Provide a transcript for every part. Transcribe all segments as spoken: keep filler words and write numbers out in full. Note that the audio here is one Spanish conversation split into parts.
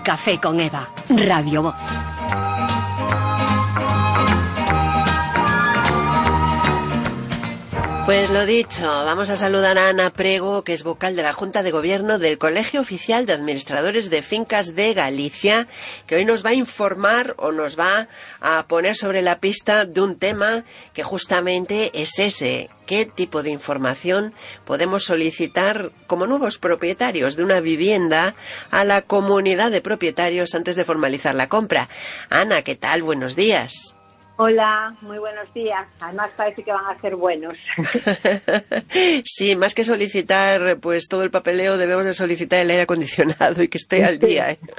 Café con Eva, Radio Voz. Pues lo dicho, vamos a saludar a Ana Prego, que es vocal de la Junta de Gobierno del Colegio Oficial de Administradores de Fincas de Galicia, que hoy nos va a informar o nos va a poner sobre la pista de un tema que justamente es ese. ¿Qué tipo de información podemos solicitar como nuevos propietarios de una vivienda a la comunidad de propietarios antes de formalizar la compra? Ana, ¿qué tal? Buenos días. Hola, muy buenos días. Además parece que van a ser buenos. Sí, más que solicitar pues todo el papeleo, debemos de solicitar el aire acondicionado y que esté al día, ¿eh?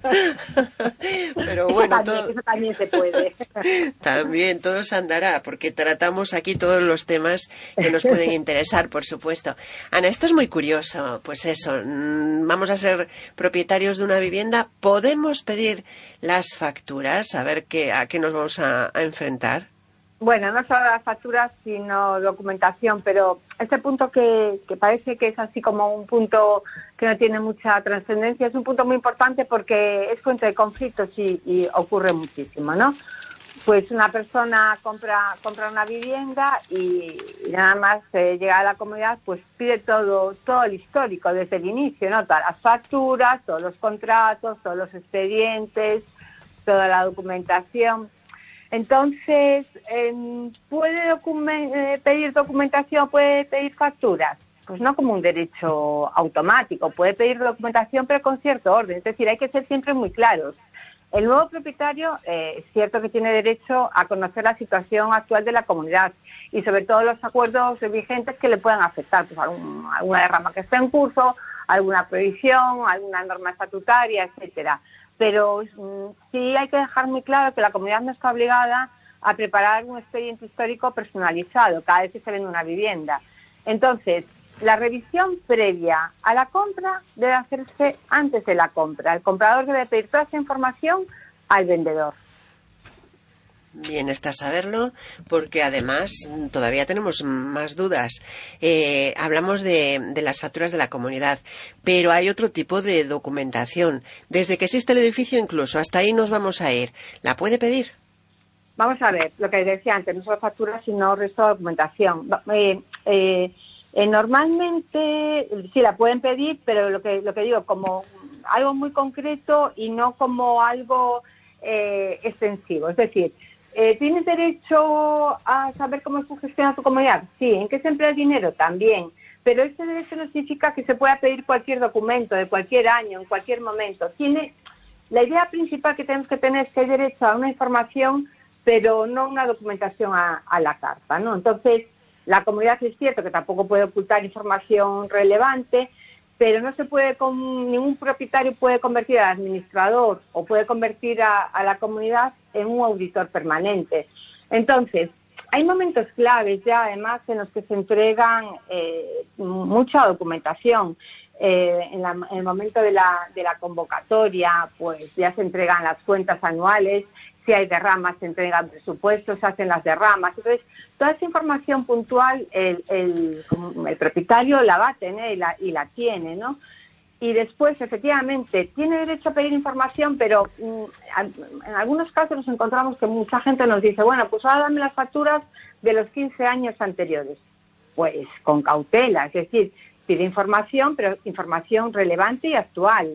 Pero bueno, eso también, todo... eso también se puede. También, todo se andará, porque tratamos aquí todos los temas que nos pueden interesar, por supuesto. Ana, esto es muy curioso, pues eso, vamos a ser propietarios de una vivienda, ¿podemos pedir las facturas? A ver qué, a qué nos vamos a, a enfrentar. Bueno, no solo las facturas, sino documentación, pero este punto que, que parece que es así como un punto que no tiene mucha trascendencia, es un punto muy importante porque es fuente de conflictos y, y ocurre muchísimo, ¿no? Pues una persona compra compra una vivienda y, y nada más eh, llega a la comunidad, pues pide todo todo el histórico desde el inicio, ¿no? Todas las facturas, todos los contratos, todos los expedientes, toda la documentación. Entonces, eh, ¿puede document- eh, pedir documentación, puede pedir facturas? Pues no como un derecho automático, puede pedir documentación pero con cierto orden, es decir, hay que ser siempre muy claros. El nuevo propietario eh, es cierto que tiene derecho a conocer la situación actual de la comunidad y sobre todo los acuerdos vigentes que le puedan afectar, pues algún, alguna derrama que esté en curso, alguna prohibición, alguna norma estatutaria, etcétera. Pero mm, sí hay que dejar muy claro que la comunidad no está obligada a preparar un expediente histórico personalizado cada vez que se vende una vivienda. Entonces, la revisión previa a la compra debe hacerse antes de la compra. El comprador debe pedir toda esa información al vendedor. Bien está saberlo, porque además todavía tenemos más dudas. Eh, hablamos de, de las facturas de la comunidad, pero hay otro tipo de documentación. Desde que existe el edificio incluso, hasta ahí nos vamos a ir. ¿La puede pedir? Vamos a ver, lo que decía antes, no solo facturas, sino resto de documentación. Eh, eh, eh, normalmente sí la pueden pedir, pero lo que, lo que digo, como algo muy concreto y no como algo eh, extensivo. Es decir, Eh, ¿tienes derecho a saber cómo se gestiona tu comunidad? Sí. ¿En qué se emplea el dinero? También. Pero ese derecho no significa que se pueda pedir cualquier documento de cualquier año, en cualquier momento. Tiene la idea principal que tenemos que tener es que hay derecho a una información, pero no una documentación a, a la carta, ¿no? Entonces, la comunidad es cierto que tampoco puede ocultar información relevante, pero no se puede, con, ningún propietario puede convertir al administrador o puede convertir a, a la comunidad en un auditor permanente. Entonces, hay momentos claves ya, además, en los que se entregan eh, mucha documentación. Eh, en, la, en el momento de la, de la convocatoria, pues ya se entregan las cuentas anuales. Si hay derramas, se entregan presupuestos, se hacen las derramas. Entonces, toda esa información puntual, el, el, el propietario la va a tener y la, y la tiene, ¿no? Y después, efectivamente, tiene derecho a pedir información, pero mm, en algunos casos nos encontramos que mucha gente nos dice, bueno, pues ahora dame las facturas de los quince años anteriores. Pues con cautela, es decir, pide información, pero información relevante y actual.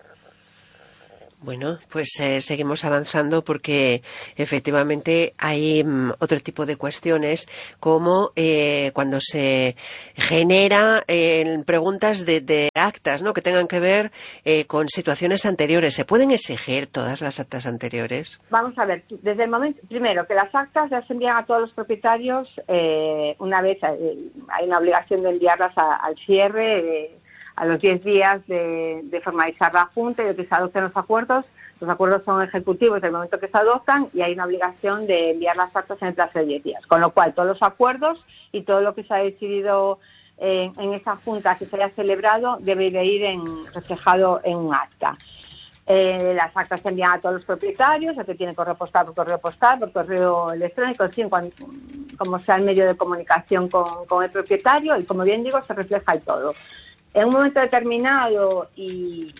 Bueno, pues eh, seguimos avanzando porque efectivamente hay mm, otro tipo de cuestiones como eh, cuando se genera eh, preguntas de, de actas, ¿no? Que tengan que ver eh, con situaciones anteriores. ¿Se pueden exigir todas las actas anteriores? Vamos a ver, desde el momento, primero, que las actas ya se envían a todos los propietarios eh, una vez, eh, hay una obligación de enviarlas a, al cierre, eh, a los diez días de, de formalizar la Junta y de que se adopten los acuerdos. Los acuerdos son ejecutivos desde el momento que se adoptan y hay una obligación de enviar las actas en el plazo de diez días. Con lo cual, todos los acuerdos y todo lo que se ha decidido eh, en esa Junta que se haya celebrado debe de ir en, reflejado en un acta. Eh, las actas se envían a todos los propietarios, el que tiene correo postal por correo postal, por correo electrónico, en fin, cuando, como sea el medio de comunicación con, con el propietario y, como bien digo, se refleja el todo. En un momento determinado y,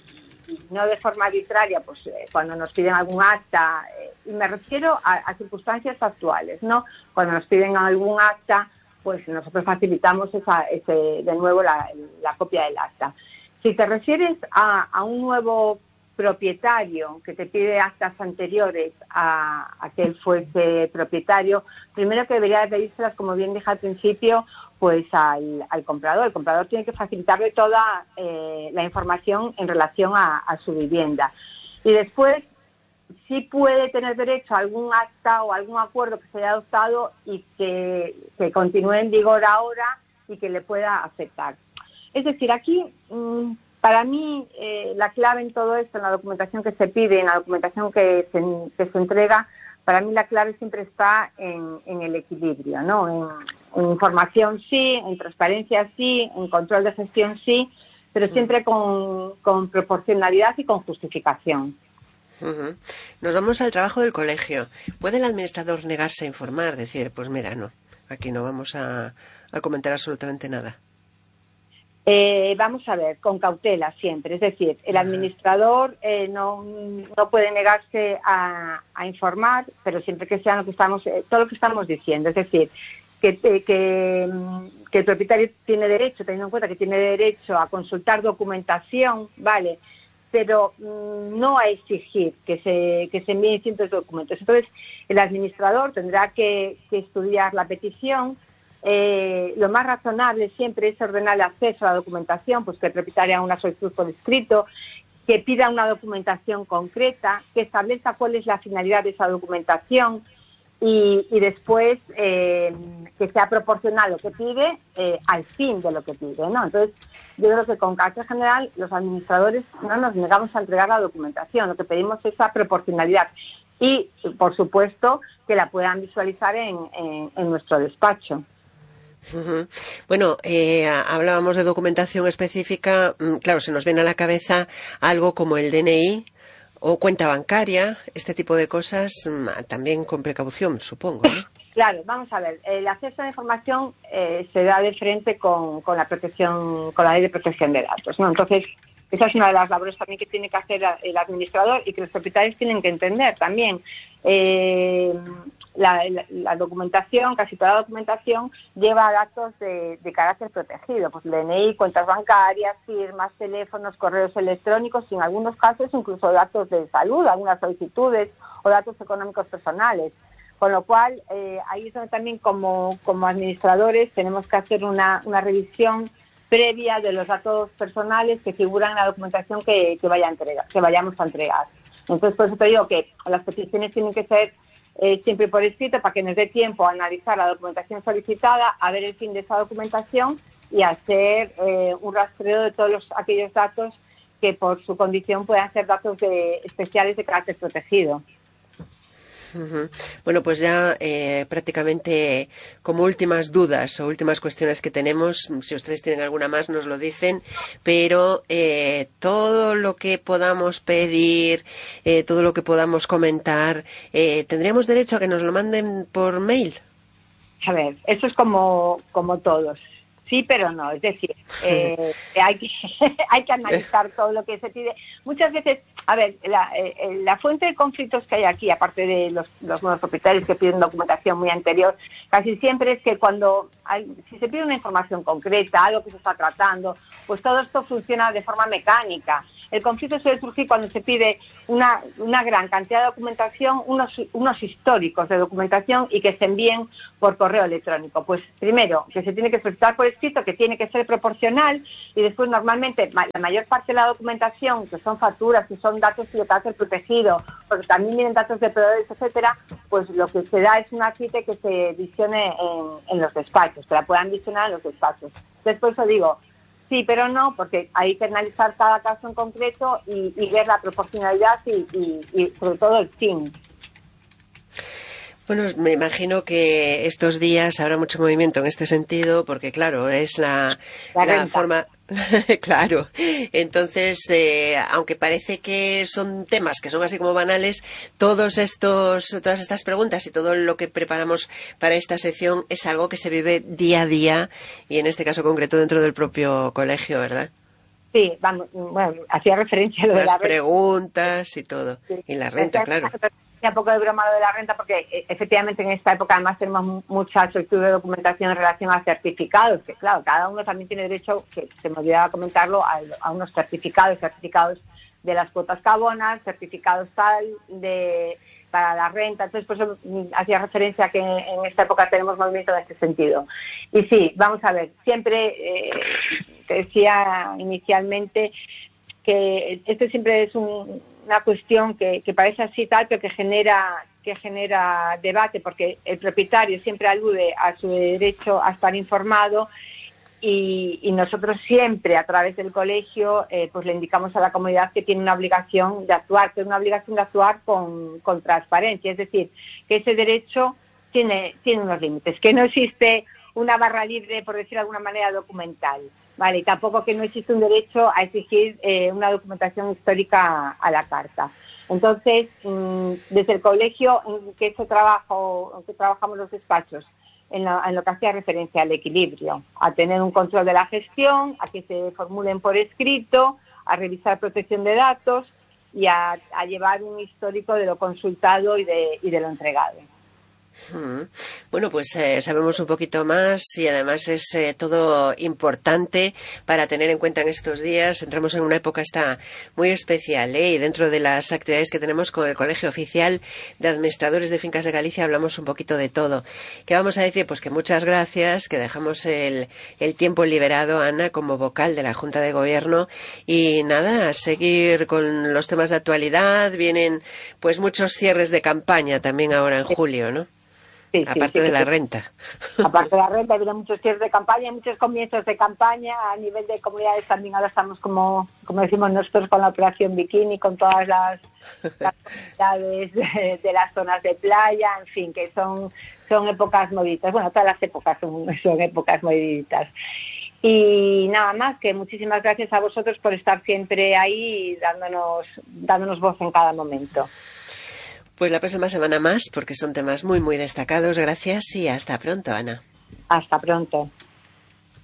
y no de forma arbitraria, pues eh, cuando nos piden algún acta, eh, y me refiero a, a circunstancias actuales, ¿no? Cuando nos piden algún acta, pues nosotros facilitamos esa, ese, de nuevo la, la copia del acta. Si te refieres a, a un nuevo propietario que te pide actas anteriores a, a que él fuese propietario, primero que debería de pedírselas, como bien dije al principio, pues al, al comprador. El comprador tiene que facilitarle toda eh, la información en relación a, a su vivienda. Y después sí puede tener derecho a algún acta o algún acuerdo que se haya adoptado y que, que continúe en vigor ahora y que le pueda afectar. Es decir, aquí mmm, para mí eh, la clave en todo esto, en la documentación que se pide, en la documentación que se, que se entrega, para mí la clave siempre está en, en el equilibrio, ¿no? En, en información sí, en transparencia sí, en control de gestión sí, pero siempre con, con proporcionalidad y con justificación. Uh-huh. Nos vamos al trabajo del colegio. ¿Puede el administrador negarse a informar? Decir, pues mira, no, aquí no vamos a, a comentar absolutamente nada. Eh, vamos a ver, con cautela siempre. Es decir, el administrador eh, no, no puede negarse a, a informar, pero siempre que sea lo que estamos, eh, todo lo que estamos diciendo. Es decir, que, que, que el propietario tiene derecho, teniendo en cuenta que tiene derecho a consultar documentación, ¿vale?, pero mmm, no a exigir que se, que se envíen ciertos documentos. Entonces, el administrador tendrá que, que estudiar la petición. Eh, lo más razonable siempre es ordenar el acceso a la documentación, pues que el propietario haga una solicitud por escrito, que pida una documentación concreta, que establezca cuál es la finalidad de esa documentación y, y después eh, que sea proporcional lo que pide eh, al fin de lo que pide, ¿no? Entonces, yo creo que con carácter general los administradores no nos negamos a entregar la documentación, lo que pedimos es esa proporcionalidad y, por supuesto, que la puedan visualizar en, en, en nuestro despacho. Uh-huh. Bueno, eh, hablábamos de documentación específica, claro, se nos viene a la cabeza algo como el D N I o cuenta bancaria, este tipo de cosas, también con precaución, supongo, ¿no? Claro, vamos a ver, el acceso a la información eh, se da de frente con, con la protección, con la ley de protección de datos, ¿no? Entonces, esa es una de las labores también que tiene que hacer el administrador y que los propietarios tienen que entender también. Eh, la, la, la documentación, casi toda la documentación, lleva datos de, de carácter protegido, pues D N I, cuentas bancarias, firmas, teléfonos, correos electrónicos y en algunos casos incluso datos de salud, algunas solicitudes o datos económicos personales. Con lo cual, eh, ahí es donde también como, como administradores tenemos que hacer una, una revisión previa de los datos personales que figuran en la documentación que, que, vaya a entregar, que vayamos a entregar. Entonces, por eso te digo que las peticiones tienen que ser eh, siempre por escrito para que nos dé tiempo a analizar la documentación solicitada, a ver el fin de esa documentación y hacer eh, un rastreo de todos los, aquellos datos que por su condición puedan ser datos de, especiales de carácter protegido. Uh-huh. Bueno, pues ya eh, prácticamente como últimas dudas o últimas cuestiones que tenemos, si ustedes tienen alguna más nos lo dicen, pero eh, todo lo que podamos pedir, eh, todo lo que podamos comentar, eh, ¿tendríamos derecho a que nos lo manden por mail? A ver, eso es como, como todos. Sí, pero no. Es decir, eh, hay que hay que analizar todo lo que se pide. Muchas veces, a ver, la, eh, la fuente de conflictos que hay aquí, aparte de los, los nuevos propietarios que piden documentación muy anterior, casi siempre es que cuando hay, si se pide una información concreta, algo que se está tratando, pues todo esto funciona de forma mecánica. El conflicto suele surgir cuando se pide una, una gran cantidad de documentación, unos, unos históricos de documentación y que se envíen por correo electrónico. Pues primero, que se tiene que solicitar por escrito, que tiene que ser proporcional y después normalmente la mayor parte de la documentación, que son facturas, que son datos de carácter protegido, porque también vienen datos de proveedores, etcétera, pues lo que se da es una cita que se visione en, en los despachos, que la puedan visionar en los despachos. Después eso digo, sí, pero no, porque hay que analizar cada caso en concreto y, y ver la proporcionalidad y, y, y sobre todo el fin. Bueno, me imagino que estos días habrá mucho movimiento en este sentido, porque claro, es la, la, la forma... Claro, entonces, eh, aunque parece que son temas que son así como banales, todos estos, todas estas preguntas y todo lo que preparamos para esta sección es algo que se vive día a día y en este caso concreto dentro del propio colegio, ¿verdad? Sí, vamos, bueno, hacía referencia a lo Las de la renta. preguntas y todo. Sí. Y la renta, claro. Un poco de broma lo de la renta porque efectivamente en esta época además tenemos mucha solicitud de documentación en relación a certificados, que claro, cada uno también tiene derecho, que se me olvidaba comentarlo, a, a unos certificados, certificados de las cuotas carbonas, certificados tal de para la renta. Entonces, por eso hacía referencia a que en esta época tenemos movimiento en este sentido. Y sí, vamos a ver, siempre eh, te decía inicialmente que esto siempre es un, una cuestión que, que parece así tal, pero que genera que genera debate, porque el propietario siempre alude a su derecho a estar informado y, y nosotros siempre a través del colegio eh, pues le indicamos a la comunidad que tiene una obligación de actuar, que es una obligación de actuar con, con transparencia, es decir, que ese derecho tiene, tiene unos límites, que no existe una barra libre, por decir de alguna manera, documental. Vale, y tampoco que no existe un derecho a exigir eh, una documentación histórica a la carta. Entonces, mmm, desde el colegio, en que ese trabajo, en que trabajamos los despachos, en lo, en lo que hacía referencia al equilibrio, a tener un control de la gestión, a que se formulen por escrito, a revisar protección de datos y a, a llevar un histórico de lo consultado y de, y de lo entregado. Bueno, pues eh, sabemos un poquito más y además es eh, todo importante para tener en cuenta en estos días. Entramos en una época esta muy especial, ¿eh? Y dentro de las actividades que tenemos con el Colegio Oficial de Administradores de Fincas de Galicia hablamos un poquito de todo. ¿Qué vamos a decir? Pues que muchas gracias, que dejamos el, el tiempo liberado, Ana, como vocal de la Junta de Gobierno y nada, a seguir con los temas de actualidad. Vienen pues muchos cierres de campaña también ahora en julio, ¿no? Sí, aparte sí, sí, de la sí. renta. Aparte de la renta, ha habido muchos cierres de campaña, muchos comienzos de campaña. A nivel de comunidades también ahora estamos, como como decimos nosotros, con la operación Bikini, con todas las, las comunidades de, de las zonas de playa, en fin, que son, son épocas moviditas. Bueno, todas las épocas son, son épocas moviditas. Y nada más, que muchísimas gracias a vosotros por estar siempre ahí dándonos, dándonos voz en cada momento. Pues la próxima semana más, porque son temas muy, muy destacados. Gracias y hasta pronto, Ana. Hasta pronto.